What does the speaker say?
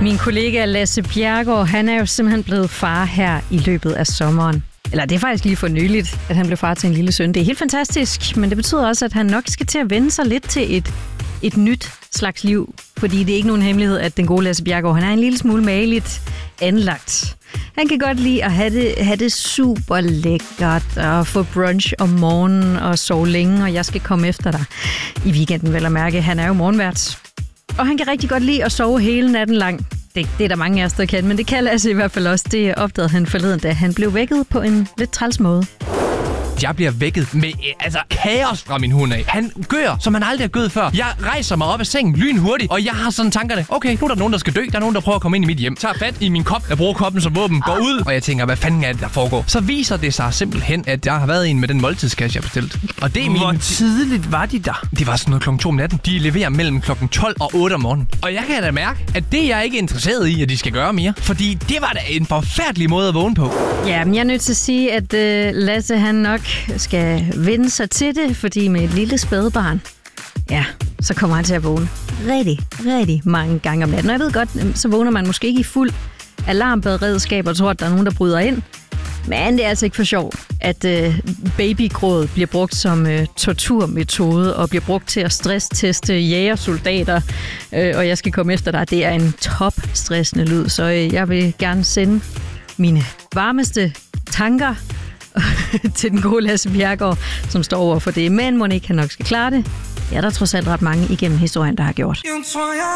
Min kollega Lasse Bjerregaard, han er jo simpelthen blevet far her i løbet af sommeren. Eller det er faktisk lige for nyligt, at han blev far til en lille søn. Det er helt fantastisk, men det betyder også, at han nok skal til at vende sig lidt til et nyt slags liv. Fordi det er ikke nogen hemmelighed, at den gode Lasse Bjerregaard, han er en lille smule mageligt anlagt. Han kan godt lide at have det super lækkert og få brunch om morgenen og sove længe, og jeg skal komme efter dig i weekenden, vel at mærke. Han er jo morgenvært. Og han kan rigtig godt lide at sove hele natten lang. Det er der mange af os, der kan, men det kan Lasse i hvert fald også. Det opdagede han forleden, da han blev vækket på en lidt træls måde. Jeg bliver vækket med kaos fra min hund af. Han gør, som han aldrig har gået før. Jeg rejser mig op af sengen lynhurtigt, og jeg har sådan tankerne. Okay, nu er der nogen, der skal dø. Der er nogen, der prøver at komme ind i mit hjem. Tager fat i min kop. Jeg bruger koppen som våben. Går ud, og jeg tænker, hvad fanden er det, der foregår? Så viser det sig simpelthen, at jeg har været en med den måltidskasse, jeg bestilt. Og det er Hvor tidligt var de der? Det var sådan noget klokken 2 om natten. De leverer mellem klokken 12 og 8 om morgenen. Og jeg kan da mærke, at det jeg er ikke interesseret i, at de skal gøre mere. Fordi det var da en forfærdelig måde at vågne på. Ja, men jeg er nødt til at sige, at Lasse han nok skal vende sig til det, fordi med et lille spædbarn, ja, så kommer han til at vågne rigtig mange gange om natten. Og jeg ved godt, så vågner man måske ikke i fuld alarmberedskab og tror, at der er nogen, der bryder ind. Men det er altså ikke for sjov, at babygråd bliver brugt som torturmetode og bliver brugt til at stressteste jægersoldater. Og jeg skal komme efter dig. Det er en topstressende lyd, så jeg vil gerne sende mine varmeste tanker til den gode Lasse Bjerregaard, som står over for det. Men Monique, han nok skal klare det. Ja, der er trods alt ret mange igennem historien, der har gjort.